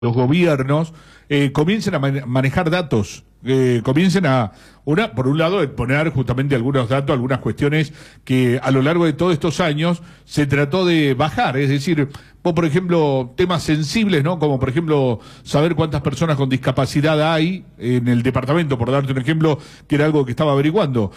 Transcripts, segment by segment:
los gobiernos comiencen a manejar datos, comiencen a, por un lado, poner justamente algunos datos, algunas cuestiones que a lo largo de todos estos años se trató de bajar, es decir, por ejemplo, temas sensibles, ¿no? Como por ejemplo, saber cuántas personas con discapacidad hay en el departamento, por darte un ejemplo, que era algo que estaba averiguando.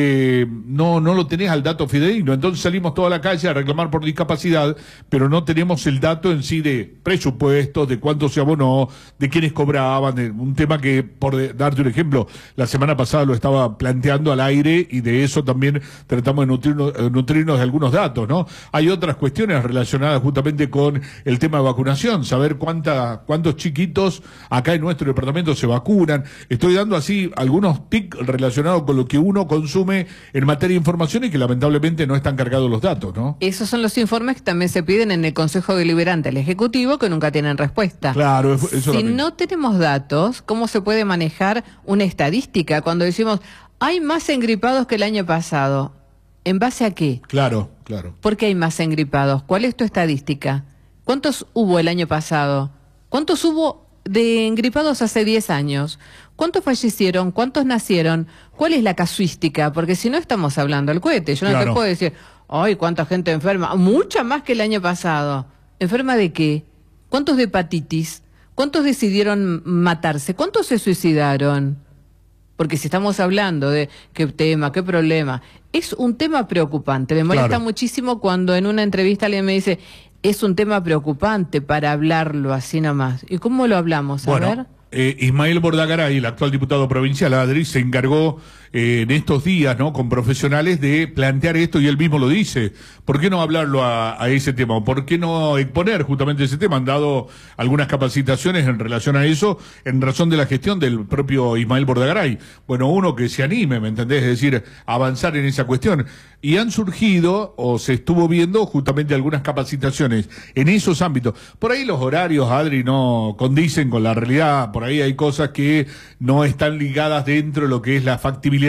No lo tenés al dato fidedigno, entonces salimos toda la calle a reclamar por discapacidad, pero no tenemos el dato en sí de presupuestos, de cuánto se abonó, de quiénes cobraban, de un tema que, por darte un ejemplo, la semana pasada lo estaba planteando al aire y de eso también tratamos de nutrirnos de algunos datos, ¿no? Hay otras cuestiones relacionadas justamente con el tema de vacunación, saber cuántos chiquitos acá en nuestro departamento se vacunan. Estoy dando así algunos tics relacionados con lo que uno consume en materia de información y que lamentablemente no están cargados los datos, ¿no? Esos son los informes que también se piden en el Consejo Deliberante del Ejecutivo, que nunca tienen respuesta. Claro, eso si también. No tenemos datos, ¿cómo se puede manejar una estadística cuando decimos hay más engripados que el año pasado? ¿En base a qué? Claro. ¿Por qué hay más engripados? ¿Cuál es tu estadística? ¿Cuántos hubo el año pasado? ¿Cuántos hubo de engripados hace 10 años? ¿Cuántos fallecieron? ¿Cuántos nacieron? ¿Cuál es la casuística? Porque si no estamos hablando al cohete. Yo no te puedo decir, ay, cuánta gente enferma. Mucha más que el año pasado. ¿Enferma de qué? ¿Cuántos de hepatitis? ¿Cuántos decidieron matarse? ¿Cuántos se suicidaron? Porque si estamos hablando de qué tema, qué problema, es un tema preocupante. Me molesta muchísimo cuando en una entrevista alguien me dice, es un tema preocupante para hablarlo así nomás. ¿Y cómo lo hablamos? A ver. Ismael Bordagaray, el actual diputado provincial, Adri, se encargó en estos días, ¿no?, con profesionales de plantear esto y él mismo lo dice. ¿Por qué no hablarlo a ese tema? ¿Por qué no exponer justamente ese tema? Han dado algunas capacitaciones en relación a eso, en razón de la gestión del propio Ismael Bordagaray. Bueno, uno que se anime, ¿me entendés? Es decir, avanzar en esa cuestión. Y han surgido, o se estuvo viendo, justamente algunas capacitaciones en esos ámbitos. Por ahí los horarios, Adri, no condicen con la realidad. Por ahí hay cosas que no están ligadas dentro de lo que es la factibilidad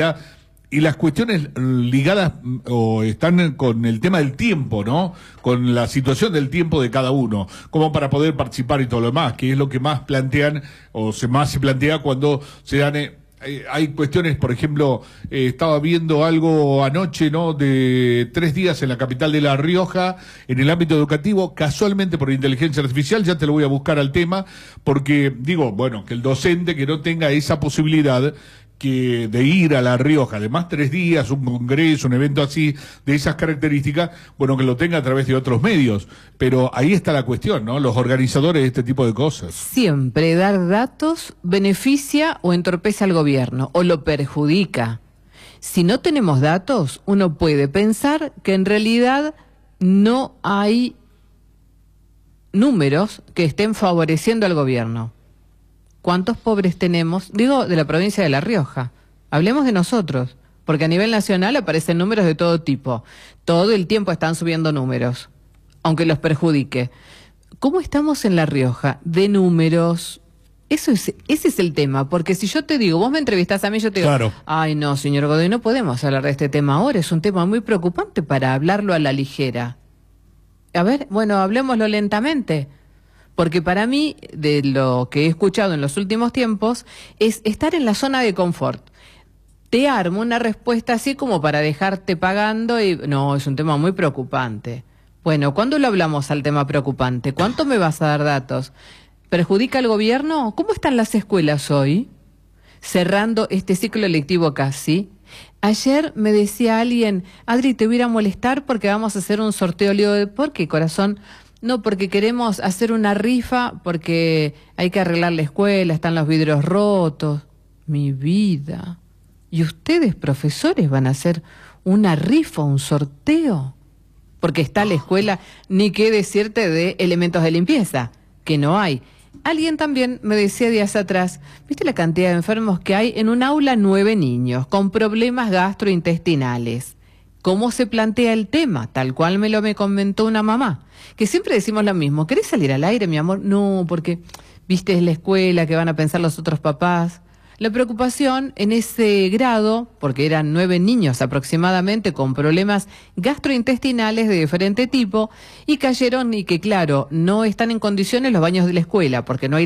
y las cuestiones ligadas o están con el tema del tiempo, ¿no? Con la situación del tiempo de cada uno, como para poder participar y todo lo demás, que es lo que más plantean o más se plantea cuando se dan... hay cuestiones, por ejemplo, estaba viendo algo anoche, ¿no?, de 3 días en la capital de La Rioja, en el ámbito educativo, casualmente por inteligencia artificial, ya te lo voy a buscar al tema, porque digo, bueno, que el docente que no tenga esa posibilidad de ir a La Rioja, además 3 días, un congreso, un evento así, de esas características, bueno, que lo tenga a través de otros medios. Pero ahí está la cuestión, ¿no? Los organizadores de este tipo de cosas. Siempre dar datos beneficia o entorpece al gobierno, o lo perjudica. Si no tenemos datos, uno puede pensar que en realidad no hay números que estén favoreciendo al gobierno. ¿Cuántos pobres tenemos? Digo, de la provincia de La Rioja. Hablemos de nosotros, porque a nivel nacional aparecen números de todo tipo. Todo el tiempo están subiendo números, aunque los perjudique. ¿Cómo estamos en La Rioja? De números. Ese es el tema, porque si yo te digo, vos me entrevistás a mí, yo te digo, ay no, señor Godoy, no podemos hablar de este tema ahora, es un tema muy preocupante para hablarlo a la ligera. A ver, bueno, hablemoslo lentamente. Porque para mí, de lo que he escuchado en los últimos tiempos, es estar en la zona de confort. Te armo una respuesta así como para dejarte pagando y... No, es un tema muy preocupante. Bueno, ¿cuándo lo hablamos al tema preocupante? ¿Cuánto me vas a dar datos? ¿Perjudica al gobierno? ¿Cómo están las escuelas hoy? Cerrando este ciclo lectivo casi. Ayer me decía alguien, Adri, te voy a molestar porque vamos a hacer un sorteo. Le digo, ¿por qué, corazón? No, porque queremos hacer una rifa, porque hay que arreglar la escuela, están los vidrios rotos. Mi vida. ¿Y ustedes, profesores, van a hacer una rifa, un sorteo? Porque está la escuela, ni qué decirte de elementos de limpieza, que no hay. Alguien también me decía días atrás, ¿viste la cantidad de enfermos que hay en un aula? 9 niños con problemas gastrointestinales. ¿Cómo se plantea el tema? Tal cual me comentó una mamá. Que siempre decimos lo mismo. ¿Querés salir al aire, mi amor? No, porque, viste, es la escuela, que van a pensar los otros papás. La preocupación en ese grado, porque eran 9 niños aproximadamente con problemas gastrointestinales de diferente tipo, y cayeron y que claro, no están en condiciones los baños de la escuela, porque no hay